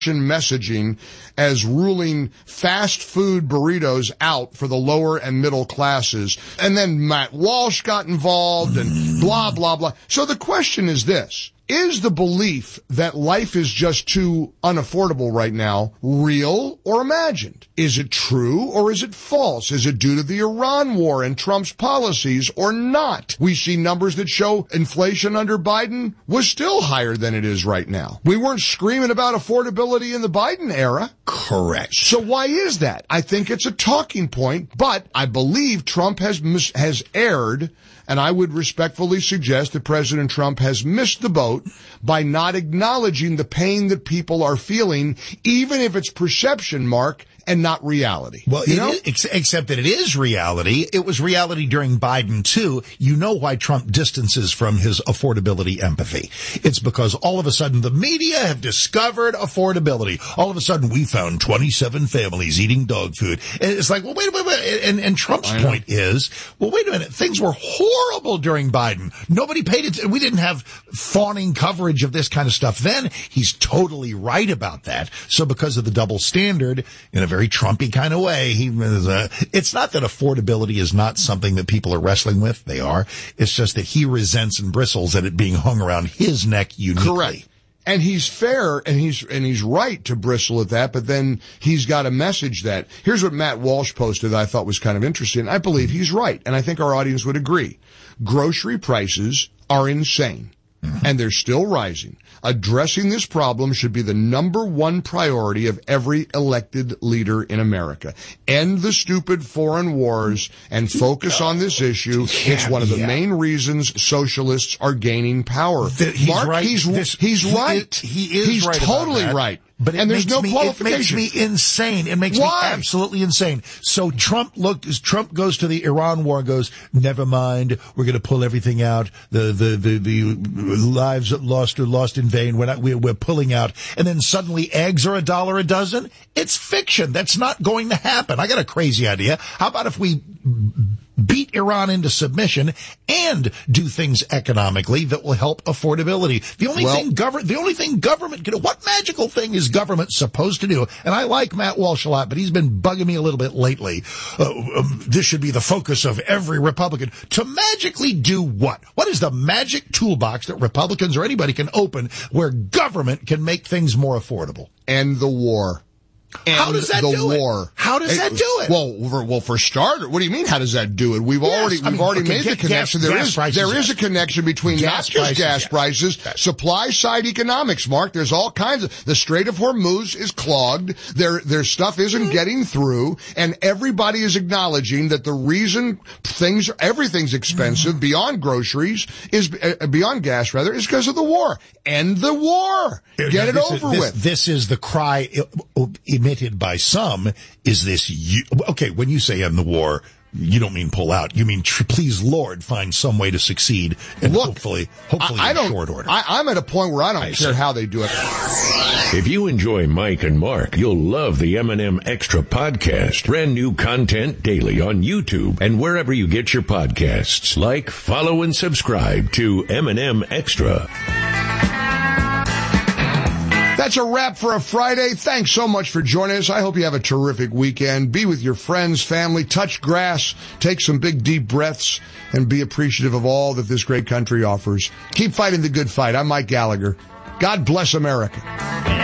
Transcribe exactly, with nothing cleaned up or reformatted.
messaging as ruling fast food burritos out for the lower and middle classes. And then Matt Walsh got involved and blah, blah, blah. So the question is this. Is the belief that life is just too unaffordable right now real or imagined? Is it true or is it false? Is it due to the Iran war and Trump's policies or not? We see numbers that show inflation under Biden was still higher than it is right now. We weren't screaming about affordability in the Biden era. Correct. So why is that? I think it's a talking point, but I believe Trump has mis- has erred. And I would respectfully suggest that President Trump has missed the boat by not acknowledging the pain that people are feeling, even if it's perception, Mark, and not reality. Well, you it know? is, except that it is reality. It was reality during Biden, too. You know why Trump distances from his affordability empathy. It's because all of a sudden the media have discovered affordability. All of a sudden we found twenty-seven families eating dog food. And it's like, well, wait a minute. And, and Trump's point is, well, wait a minute. Things were horrible during Biden. Nobody paid it. We didn't have fawning coverage of this kind of stuff then. He's totally right about that. So because of the double standard, in a very Trumpy kind of way, he was, uh, it's not that affordability is not something that people are wrestling with. They are. It's just that he resents and bristles at it being hung around his neck uniquely. Correct. And he's fair and he's, and he's right to bristle at that, but then he's got a message that, here's what Matt Walsh posted that I thought was kind of interesting. I believe he's right, and I think our audience would agree. Grocery prices are insane, mm-hmm. and they're still rising. Addressing this problem should be the number one priority of every elected leader in America. End the stupid foreign wars and focus on this issue. Yeah, it's one of the yeah. main reasons socialists are gaining power. The, he's Mark, right. he's, This, he's he right. Is, he is he's right totally about that. right. But it and there's makes no me, qualification. It makes me insane. It makes Why? me absolutely insane. So Trump looked, as Trump goes to the Iran war and goes, never mind, we're going to pull everything out. The, the, the, the lives lost are lost in vain. We're not, we're, we're pulling out. And then suddenly eggs are a dollar a dozen. It's fiction. That's not going to happen. I got a crazy idea. How about if we beat Iran into submission and do things economically that will help affordability? The only well, thing government, the only thing government can do, what magical thing is government supposed to do? And I like Matt Walsh a lot, but he's been bugging me a little bit lately. Uh, um, this should be the focus of every Republican. To magically do what? What is the magic toolbox that Republicans or anybody can open where government can make things more affordable? End the war. And how does that the do war. it? How does it, that do it? Well, for, well, for starter, what do you mean? How does that do it? We've yes, already, we've I mean, already okay, made get, the connection. Gas, there gas is, prices, there yes. is a connection between gas not just prices, gas yes. prices, yes. supply side economics, Mark. There's all kinds of, the Strait of Hormuz is clogged. Their, their stuff isn't mm-hmm. getting through, and everybody is acknowledging that the reason things, everything's expensive mm-hmm. beyond groceries is, uh, beyond gas rather, is because of the war. End the war. Get now, it this over is, with. This, this is the cry emitted by some. Is this you? Okay, when you say end the war, you don't mean pull out. You mean, tr- please, Lord, find some way to succeed, and Look, hopefully, hopefully I, I in don't, short order. I, I'm at a point where I don't I care see. how they do it. If you enjoy Mike and Mark, you'll love the M and M Extra podcast. Brand new content daily on YouTube and wherever you get your podcasts. Like, follow, and subscribe to M and M Extra. That's a wrap for a Friday. Thanks so much for joining us. I hope you have a terrific weekend. Be with your friends, family, touch grass, take some big deep breaths, and be appreciative of all that this great country offers. Keep fighting the good fight. I'm Mike Gallagher. God bless America.